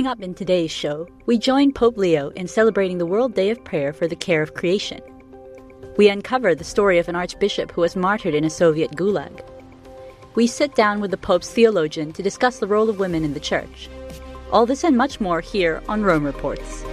Coming up in today's show, we join Pope Leo in celebrating the World Day of Prayer for the Care of Creation. We uncover the story of an archbishop who was martyred in a Soviet gulag. We sit down with the Pope's theologian to discuss the role of women in the Church. All this and much more here on Rome Reports.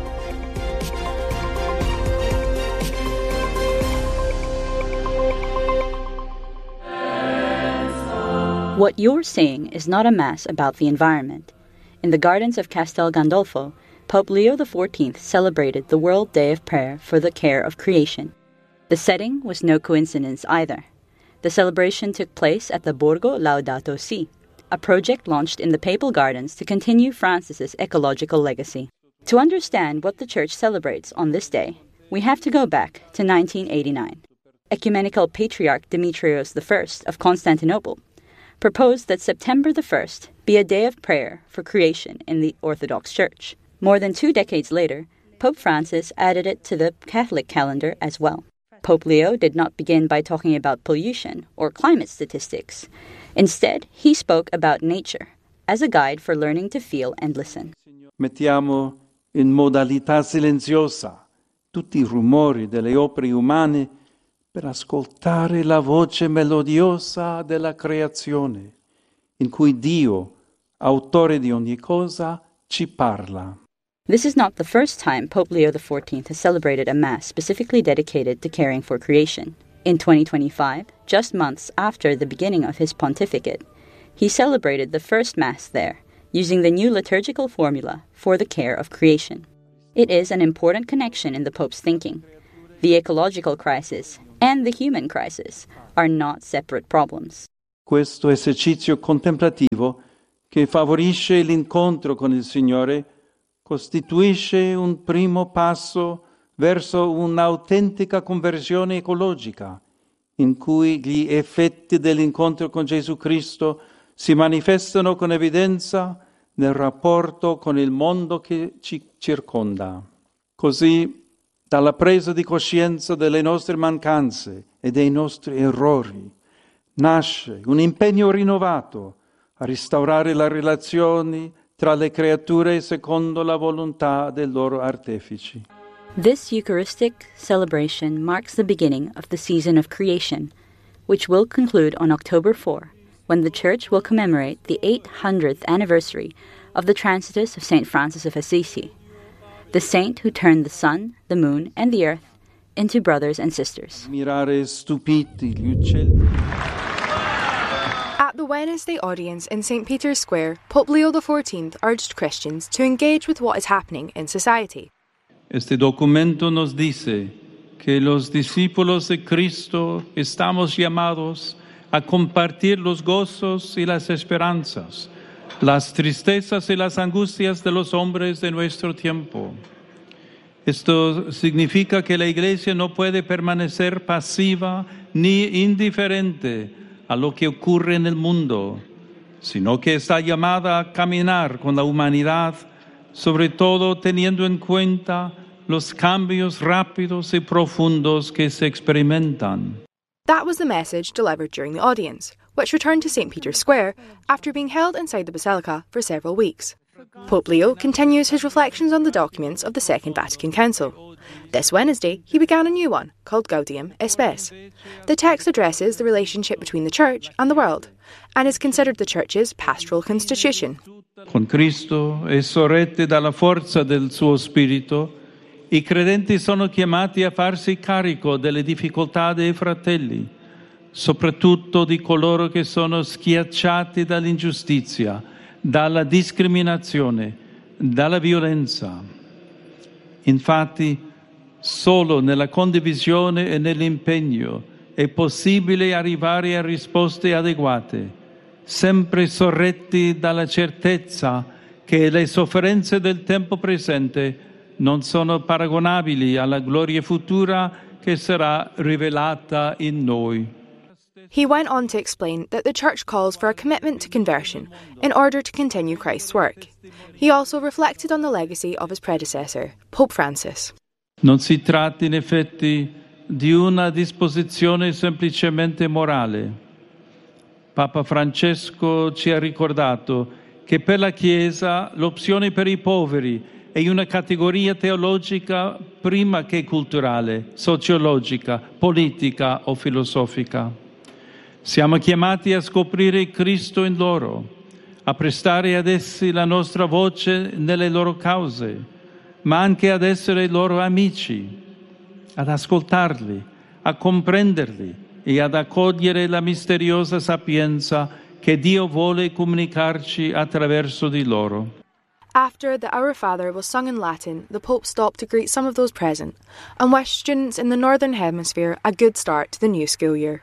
What you're seeing is not a mass about the environment. In the gardens of Castel Gandolfo, Pope Leo XIV celebrated the World Day of Prayer for the Care of Creation. The setting was no coincidence either. The celebration took place at the Borgo Laudato Si, a project launched in the Papal Gardens to continue Francis's ecological legacy. To understand what the Church celebrates on this day, we have to go back to 1989. Ecumenical Patriarch Demetrios I of Constantinople proposed that September the 1st be a day of prayer for creation in the Orthodox Church. More than 2 decades later, Pope Francis added it to the Catholic calendar as well. Pope Leo did not begin by talking about pollution or climate statistics. Instead, he spoke about nature as a guide for learning to feel and listen. Mettiamo in modalità silenziosa tutti I rumori delle opere umane per ascoltare la voce melodiosa della creazione, in cui Dio, autore di ogni cosa, ci parla. This is not the first time Pope Leo XIV has celebrated a Mass specifically dedicated to caring for creation. In 2025, just months after the beginning of his pontificate, he celebrated the first Mass there, using the new liturgical formula for the care of creation. It is an important connection in the Pope's thinking. The ecological crisis and the human crisis are not separate problems. Questo esercizio contemplativo, che favorisce l'incontro con il Signore, costituisce un primo passo verso un'autentica conversione ecologica, in cui gli effetti dell'incontro con Gesù Cristo si manifestano con evidenza nel rapporto con il mondo che ci circonda. Così, dalla presa di coscienza delle nostre mancanze e dei nostri errori, nasce un impegno rinnovato a restaurare le relazioni tra le creature secondo la volontà dei loro artefici. This Eucharistic celebration marks the beginning of the season of creation, which will conclude on October 4, when the Church will commemorate the 800th anniversary of the Transitus of St. Francis of Assisi, the saint who turned the sun, the moon, and the earth into brothers and sisters. Mirare stupiti gli uccelli. At the Wednesday audience in St. Peter's Square, Pope Leo XIV urged Christians to engage with what is happening in society. Este documento nos dice que los discípulos de Cristo estamos llamados a compartir los gozos y las esperanzas, las tristezas y las angustias de los hombres de nuestro tiempo. Esto significa que la Iglesia no puede permanecer pasiva ni indiferente a lo que ocurre en el mundo, sino que está llamada a caminar con la humanidad, sobre todo teniendo en cuenta los cambios rápidos y profundos que se experimentan. That was the message delivered during the audience, which returned to St. Peter's Square after being held inside the Basilica for several weeks. Pope Leo continues his reflections on the documents of the Second Vatican Council. This Wednesday, he began a new one, called Gaudium et Spes. The text addresses the relationship between the Church and the world, and is considered the Church's pastoral constitution. Con Cristo e sorrette dalla forza del suo Spirito, I credenti sono chiamati a farsi carico delle difficoltà dei fratelli, soprattutto di coloro che sono schiacciati dall'ingiustizia, dalla discriminazione, dalla violenza. Infatti, solo nella condivisione e nell'impegno è possibile arrivare a risposte adeguate, sempre sorretti dalla certezza che le sofferenze del tempo presente non sono paragonabili alla gloria futura che sarà rivelata in noi. He went on to explain that the Church calls for a commitment to conversion in order to continue Christ's work. He also reflected on the legacy of his predecessor, Pope Francis. Non si tratta in effetti di una disposizione semplicemente morale. Papa Francesco ci ha ricordato che per la Chiesa l'opzione per i poveri è una categoria teologica prima che culturale, sociologica, politica o filosofica. Siamo chiamati a scoprire Cristo in loro, a prestare ad essi la nostra voce nelle loro cause, ma anche ad essere loro amici, ad ascoltarli, a comprenderli e ad accogliere la misteriosa sapienza che Dio vuole comunicarci attraverso di loro. After the Our Father was sung in Latin, the Pope stopped to greet some of those present and wished students in the Northern Hemisphere a good start to the new school year.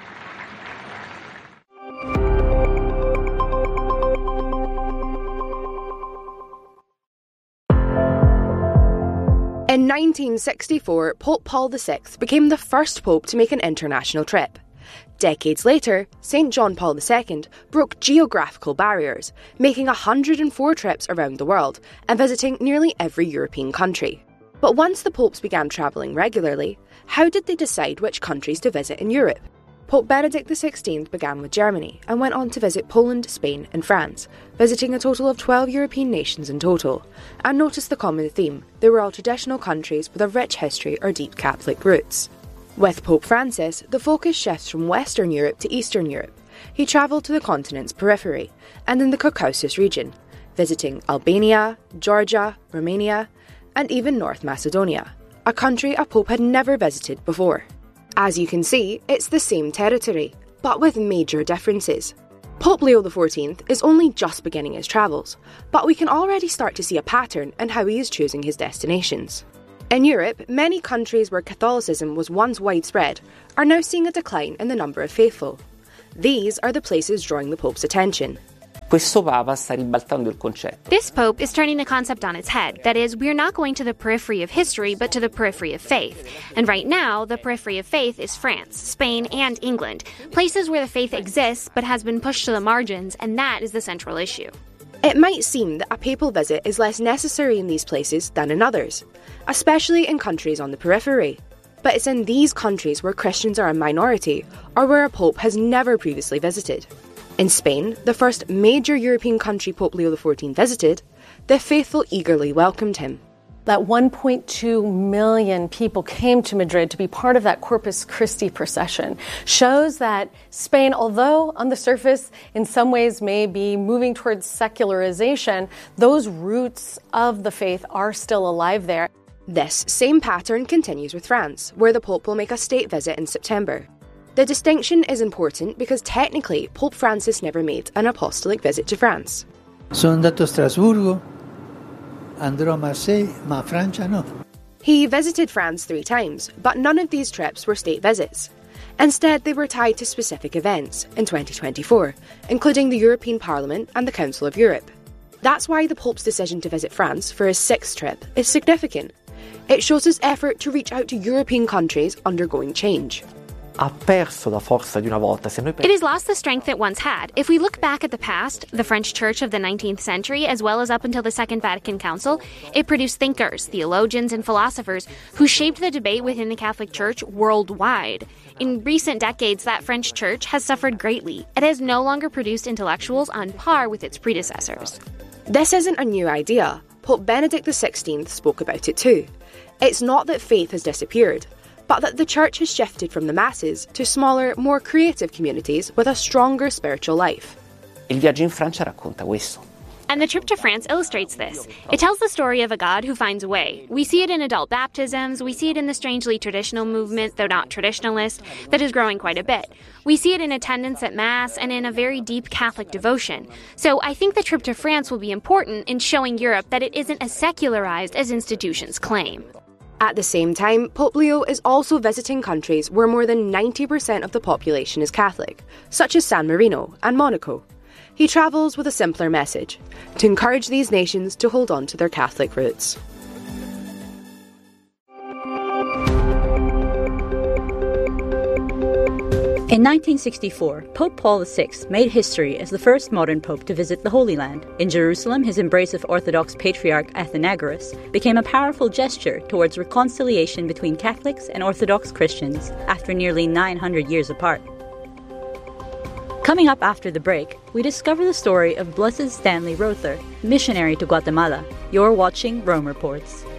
In 1964, Pope Paul VI became the first pope to make an international trip. Decades later, St. John Paul II broke geographical barriers, making 104 trips around the world and visiting nearly every European country. But once the popes began travelling regularly, how did they decide which countries to visit in Europe? Pope Benedict XVI began with Germany and went on to visit Poland, Spain and France, visiting a total of 12 European nations in total. And notice the common theme: they were all traditional countries with a rich history or deep Catholic roots. With Pope Francis, the focus shifts from Western Europe to Eastern Europe. He travelled to the continent's periphery and in the Caucasus region, visiting Albania, Georgia, Romania and even North Macedonia, a country a pope had never visited before. As you can see, it's the same territory, but with major differences. Pope Leo XIV is only just beginning his travels, but we can already start to see a pattern in how he is choosing his destinations. In Europe, many countries where Catholicism was once widespread are now seeing a decline in the number of faithful. These are the places drawing the Pope's attention. Questo Papa sta ribaltando il concetto. This Pope is turning the concept on its head. That is, we're not going to the periphery of history, but to the periphery of faith. And right now, the periphery of faith is France, Spain, and England, places where the faith exists but has been pushed to the margins, and that is the central issue. It might seem that a papal visit is less necessary in these places than in others, especially in countries on the periphery. But it's in these countries where Christians are a minority or where a pope has never previously visited. In Spain, the first major European country Pope Leo XIV visited, the faithful eagerly welcomed him. That 1.2 million people came to Madrid to be part of that Corpus Christi procession shows that Spain, although on the surface in some ways may be moving towards secularization, those roots of the faith are still alive there. This same pattern continues with France, where the Pope will make a state visit in September. The distinction is important because technically Pope Francis never made an apostolic visit to France. Sono andato a Strasburgo, andrò a Marseille, ma Francia no. He visited France 3 times, but none of these trips were state visits. Instead, they were tied to specific events in 2024, including the European Parliament and the Council of Europe. That's why the Pope's decision to visit France for his 6th trip is significant. It shows his effort to reach out to European countries undergoing change. Ha perso la forza di una volta. It has lost the strength it once had. If we look back at the past, the French Church of the 19th century, as well as up until the Second Vatican Council, it produced thinkers, theologians, and philosophers who shaped the debate within the Catholic Church worldwide. In recent decades, that French Church has suffered greatly. It has no longer produced intellectuals on par with its predecessors. This isn't a new idea. Pope Benedict XVI spoke about it too. It's not that faith has disappeared, but that the Church has shifted from the masses to smaller, more creative communities with a stronger spiritual life. Il viaggio in Francia racconta questo. And the trip to France illustrates this. It tells the story of a God who finds a way. We see it in adult baptisms, we see it in the strangely traditional movement, though not traditionalist, that is growing quite a bit. We see it in attendance at Mass and in a very deep Catholic devotion. So I think the trip to France will be important in showing Europe that it isn't as secularized as institutions claim. At the same time, Pope Leo is also visiting countries where more than 90% of the population is Catholic, such as San Marino and Monaco. He travels with a simpler message, to encourage these nations to hold on to their Catholic roots. In 1964, Pope Paul VI made history as the first modern pope to visit the Holy Land. In Jerusalem, his embrace of Orthodox Patriarch Athenagoras became a powerful gesture towards reconciliation between Catholics and Orthodox Christians after nearly 900 years apart. Coming up after the break, we discover the story of Blessed Stanley Rother, missionary to Guatemala. You're watching Rome Reports.